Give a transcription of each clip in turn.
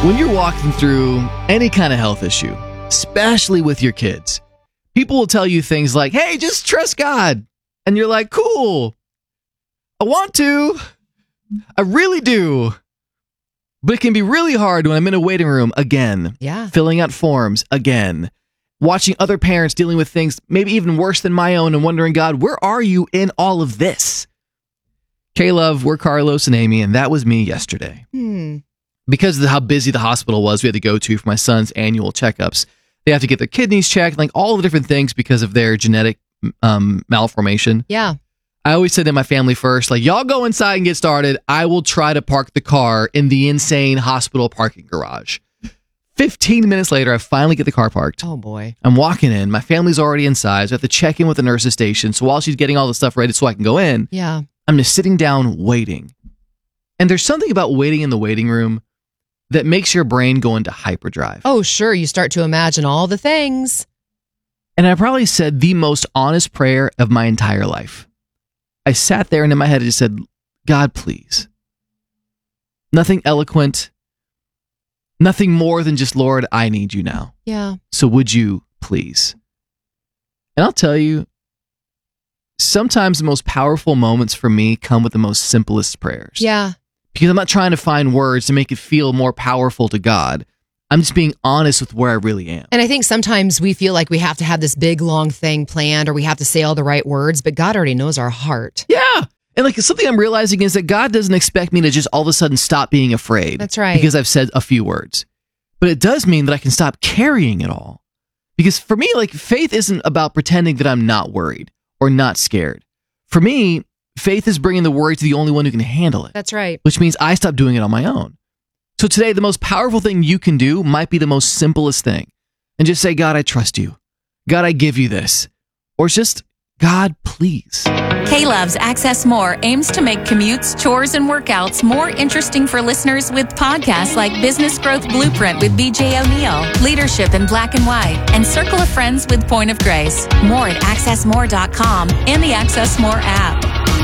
When you're walking through any kind of health issue, especially with your kids, people will tell you things like, hey, just trust God. And you're like, cool. I want to. I really do. But it can be really hard when I'm in a waiting room again. Yeah. Filling out forms again. Watching other parents dealing with things maybe even worse than my own and wondering, God, where are you in all of this? K-Love, we're Carlos and Amy, and that was me yesterday. Because of how busy the hospital was, we had to go to for my son's annual checkups. They have to get their kidneys checked, like all the different things because of their genetic malformation. Yeah. I always said to my family first, like, y'all go inside and get started. I will try to park the car in the insane hospital parking garage. 15 minutes later, I finally get the car parked. Oh, boy. I'm walking in. My family's already inside. So I have to check in with the nurse's station. So while she's getting all the stuff ready so I can go in, Yeah. I'm just sitting down waiting. And there's something about waiting in the waiting room that makes your brain go into hyperdrive. Oh, sure. You start to imagine all the things. And I probably said the most honest prayer of my entire life. I sat there and in my head I just said, God, please. Nothing eloquent. Nothing more than just, Lord, I need you now. Yeah. So would you please? And I'll tell you, sometimes the most powerful moments for me come with the most simplest prayers. Yeah. Because I'm not trying to find words to make it feel more powerful to God. I'm just being honest with where I really am. And I think sometimes we feel like we have to have this big, long thing planned or we have to say all the right words, but God already knows our heart. Yeah. And like something I'm realizing is that God doesn't expect me to just all of a sudden stop being afraid. That's right. Because I've said a few words. But it does mean that I can stop carrying it all. Because for me, like, faith isn't about pretending that I'm not worried or not scared. For me, faith is bringing the worry to the only one who can handle it. That's right. Which means I stop doing it on my own. So today, the most powerful thing you can do might be the most simplest thing. And just say, God, I trust you. God, I give you this. Or it's just, God, please. K-Love's Access More aims to make commutes, chores, and workouts more interesting for listeners with podcasts like Business Growth Blueprint with BJ O'Neill, Leadership in Black and White, and Circle of Friends with Point of Grace. More at accessmore.com and the Access More app.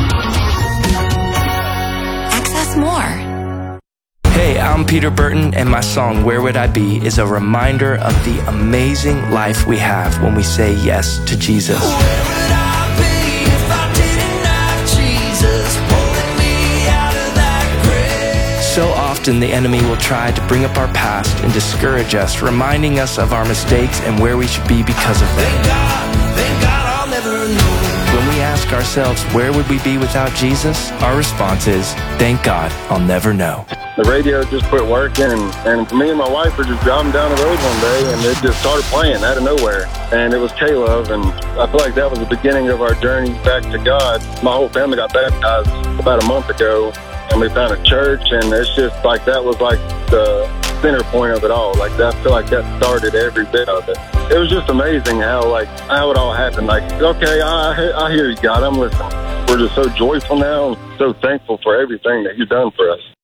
Access More. Hey, I'm Peter Burton, and my song, Where Would I Be, is a reminder of the amazing life we have when we say yes to Jesus. Where would I be if I didn't have Jesus pulling me out of that grave? So often the enemy will try to bring up our past and discourage us, reminding us of our mistakes and where we should be because of them. Thank God I'll never know. When we ask ourselves, where would we be without Jesus? Our response is, thank God I'll never know. The radio just quit working, and me and my wife were just driving down the road one day, and it just started playing out of nowhere. And it was K-Love, and I feel like that was the beginning of our journey back to God. My whole family got baptized about a month ago, and we found a church, and it's just like that was like the center point of it all. Like I feel like that started every bit of it. It was just amazing how it all happened. Like, okay, I hear you, God, I'm listening. We're just so joyful now, and so thankful for everything that you've done for us.